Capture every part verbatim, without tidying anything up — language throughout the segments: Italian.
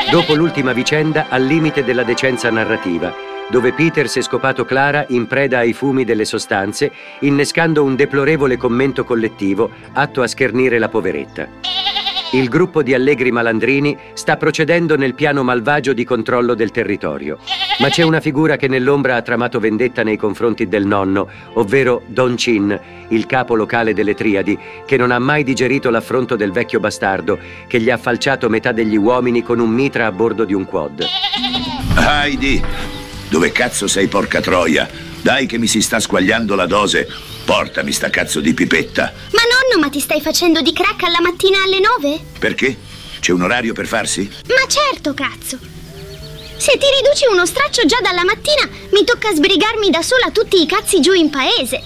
Dopo l'ultima vicenda al limite della decenza narrativa, dove Peter si è scopato Clara in preda ai fumi delle sostanze, innescando un deplorevole commento collettivo atto a schernire la poveretta. Il gruppo di allegri malandrini sta procedendo nel piano malvagio di controllo del territorio. Ma c'è una figura che nell'ombra ha tramato vendetta nei confronti del nonno, ovvero Don Chin, il capo locale delle Triadi, che non ha mai digerito l'affronto del vecchio bastardo, che gli ha falciato metà degli uomini con un mitra a bordo di un quad. Heidi, dove cazzo sei, porca troia? Dai che mi si sta squagliando la dose. Portami sta cazzo di pipetta. Ma nonno, ma ti stai facendo di crack alla mattina alle nove? Perché? C'è un orario per farsi? Ma certo, cazzo. Se ti riduci uno straccio già dalla mattina, mi tocca sbrigarmi da sola tutti i cazzi giù in paese.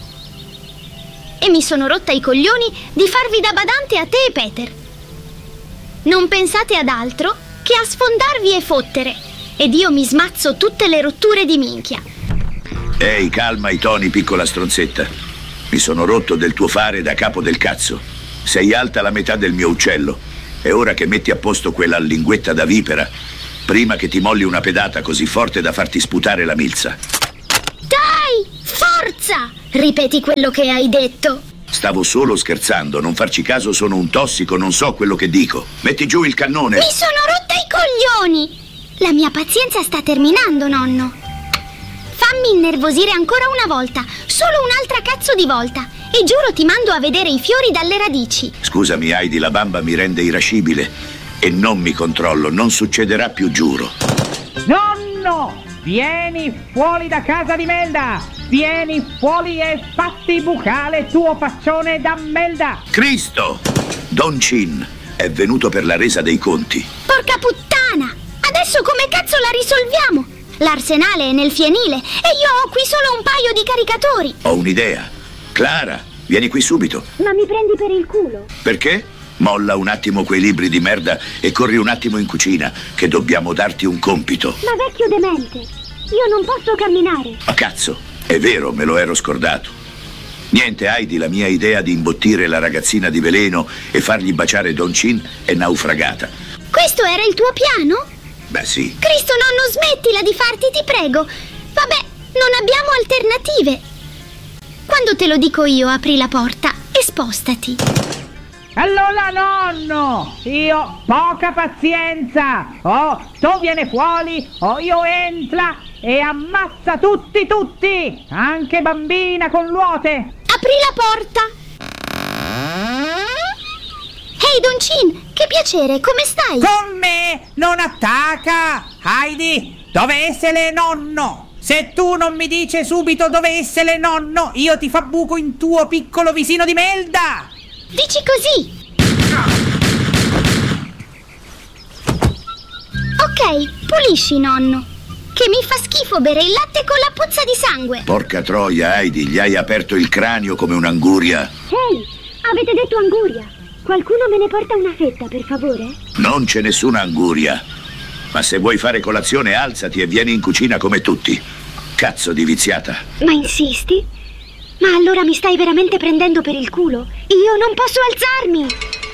E mi sono rotta i coglioni di farvi da badante a te e Peter. Non pensate ad altro che a sfondarvi e fottere. Ed io mi smazzo tutte le rotture di minchia. Ehi, calma i toni, piccola stronzetta. Mi sono rotto del tuo fare da capo del cazzo. Sei alta la metà del mio uccello. È ora che metti a posto quella linguetta da vipera, prima che ti molli una pedata così forte da farti sputare la milza. Dai, forza! Ripeti quello che hai detto. Stavo solo scherzando, non farci caso, sono un tossico, non so quello che dico. Metti giù il cannone. Mi sono rotta i coglioni! La mia pazienza sta terminando, nonno. Fammi innervosire ancora una volta, solo un'altra cazzo di volta, e giuro ti mando a vedere i fiori dalle radici. Scusami, Heidi, la bamba mi rende irascibile e non mi controllo, non succederà più, giuro. Nonno, vieni fuori da casa di Melda, vieni fuori e fatti bucare tuo faccione da Melda. Cristo, Don Chin è venuto per la resa dei conti. Porca puttana, adesso come cazzo la risolviamo? L'arsenale è nel fienile e io ho qui solo un paio di caricatori. Ho un'idea. Clara, vieni qui subito. Ma mi prendi per il culo? Perché? Molla un attimo quei libri di merda e corri un attimo in cucina, che dobbiamo darti un compito. Ma vecchio demente, io non posso camminare. Ma cazzo, è vero, me lo ero scordato. Niente, Heidi, la mia idea di imbottire la ragazzina di veleno e fargli baciare Don Chin è naufragata. Questo era il tuo piano? Beh, sì. Cristo, nonno, smettila di farti, ti prego. Vabbè, non abbiamo alternative. Quando te lo dico io, apri la porta e spostati. Allora, nonno, io poca pazienza. O tu vieni fuori o io entra e ammazza tutti, tutti. Anche bambina con luote. Apri la porta. Ehi, Don Chin, che piacere, come stai? Con me non attacca! Heidi, dove essere nonno? Se tu non mi dici subito dove essere nonno, io ti fa buco in tuo piccolo vicino di Melda! Dici così! Ok, pulisci, nonno. Che mi fa schifo bere il latte con la puzza di sangue. Porca troia, Heidi, gli hai aperto il cranio come un'anguria. Ehi, avete detto anguria. Qualcuno me ne porta una fetta, per favore? Non c'è nessuna anguria. Ma se vuoi fare colazione, alzati e vieni in cucina come tutti. Cazzo di viziata. Ma insisti? Ma allora mi stai veramente prendendo per il culo? Io non posso alzarmi!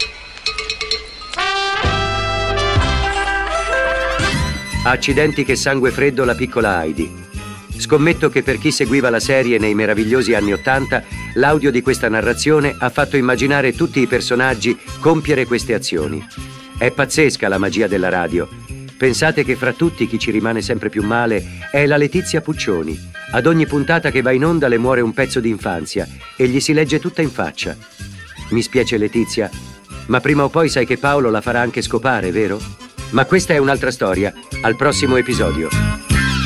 Accidenti che sangue freddo la piccola Heidi. Scommetto che per chi seguiva la serie nei meravigliosi anni Ottanta, l'audio di questa narrazione ha fatto immaginare tutti i personaggi compiere queste azioni. È pazzesca la magia della radio. Pensate che fra tutti chi ci rimane sempre più male è la Letizia Puccioni. Ad ogni puntata che va in onda le muore un pezzo di infanzia e gli si legge tutta in faccia. Mi spiace, Letizia, ma prima o poi sai che Paolo la farà anche scopare, vero? Ma questa è un'altra storia. Al prossimo episodio.